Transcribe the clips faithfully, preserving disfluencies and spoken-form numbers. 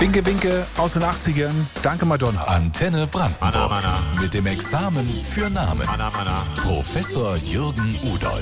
Winke, winke aus den achtzigern. Danke, Madonna. Antenne Brandenburg. Mana, mana. Mit dem Examen für Namen. Mana, mana. Professor Jürgen Udolf.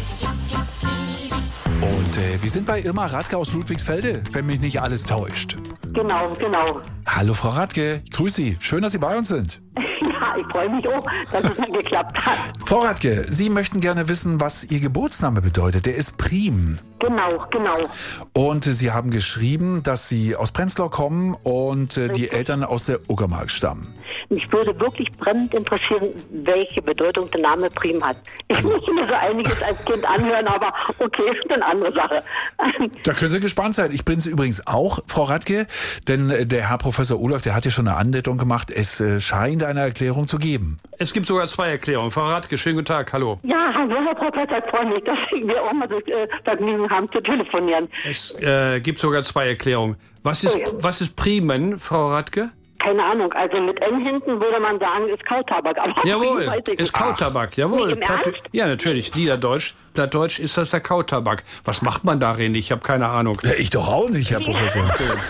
Und äh, wir sind bei Irma Radke aus Ludwigsfelde, wenn mich nicht alles täuscht. Genau, genau. Hallo, Frau Radke. Ich grüße Sie. Schön, dass Sie bei uns sind. Ja, ich freue mich auch, dass es dann geklappt hat. Frau Radke, Sie möchten gerne wissen, was Ihr Geburtsname bedeutet. Der ist Prim. Genau, genau. Und äh, Sie haben geschrieben, dass Sie aus Prenzlau kommen und äh, die Eltern aus der Uckermark stammen. Mich würde wirklich brennend interessieren, welche Bedeutung der Name Prim hat. Ich Also- musste mir so einiges als Kind anhören, aber okay, ist eine andere Sache. Da können Sie gespannt sein. Ich bin es übrigens auch, Frau Radke, denn äh, der Herr Professor Olaf, der hat ja schon eine Andeutung gemacht. Es äh, scheint eine Erklärung zu geben. Es gibt sogar zwei Erklärungen. Frau Radke, schönen guten Tag, hallo. Ja, hallo Herr Professor, ich freue mich, dass wir auch mal das äh, Vergnügen haben zu telefonieren. Es äh, gibt sogar zwei Erklärungen. Was ist, Oh ja. was ist Primen, Frau Radke? Keine Ahnung, also mit N hinten würde man sagen, ist Kautabak. Aber Jawohl, weiß ich ist nicht. Kautabak, jawohl. Nee, im Platt- Ernst? ja, natürlich, Niederdeutsch. Plattdeutsch ist das der Kautabak. Was macht man darin? Ich habe keine Ahnung. Ja, ich doch auch nicht, Herr Professor.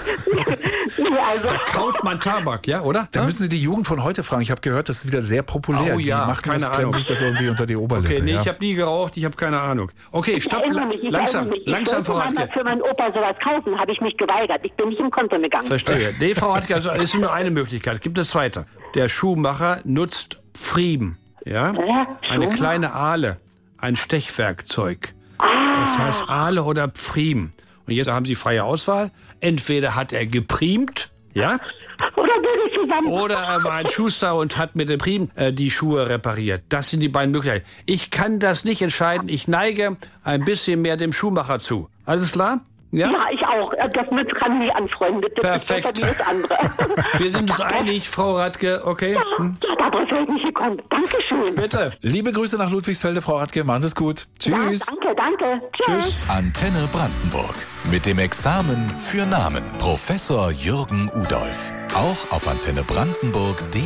Nee, also, Kaut man Tabak, ja, oder? Da müssen Sie die Jugend von heute fragen. Ich habe gehört, das ist wieder sehr populär. Oh ja, die machen keine das, klemmen Ahnung. sich das irgendwie unter die Oberlippe. Okay, nee, ja. ich habe nie geraucht, ich habe keine Ahnung. Okay, ich stopp, erinnere mich, ich langsam, erinnere mich. langsam, Ich Frau wollte mal Radke. für meinen Opa sowas kaufen, habe ich mich geweigert. Ich bin nicht im Konto gegangen. Verstehe. Nee, Frau Radke, also es ist nur eine Möglichkeit. Gibt es zweite. Der Schuhmacher nutzt Frieben, ja? Ja, Eine Schuhmacher? kleine Ahle, ein Stechwerkzeug. Das heißt Ahle oder Pfriem. Und jetzt haben Sie freie Auswahl. Entweder hat er gepriemt, ja? Oder würde ich zusammen? Oder er war ein Schuster und hat mit dem Prim äh, die Schuhe repariert. Das sind die beiden Möglichkeiten. Ich kann das nicht entscheiden. Ich neige ein bisschen mehr dem Schuhmacher zu. Alles klar? Ja? Ja, ich auch. Das mit kann nie anfreunden. Das Perfekt. ist besser wie das andere. Wir sind uns einig, Frau Radke. Okay? Hm? Ja, darauf wäre ich nicht gekommen. Dankeschön. Bitte. Liebe Grüße nach Ludwigsfelde, Frau Radke. Machen Sie es gut. Tschüss. Ja, danke, danke. Tschüss. Antenne Brandenburg. Mit dem Examen für Namen. Professor Jürgen Udolf. Auch auf antenne brandenburg punkt de.